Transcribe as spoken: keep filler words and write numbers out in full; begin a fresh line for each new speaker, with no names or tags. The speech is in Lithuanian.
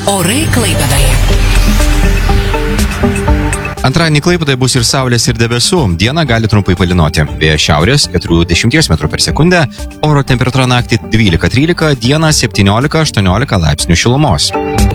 Orai Klaipėdoje.
Antradienį Klaipėdoje bus ir saulės, ir debesų. Dieną gali trumpai palynoti. Vėjas šiaurės keturiasdešimt metrų per sekundę. Oro temperatūra naktį dvylika trylika, dieną septyniolika aštuoniolika laipsnių šilumos.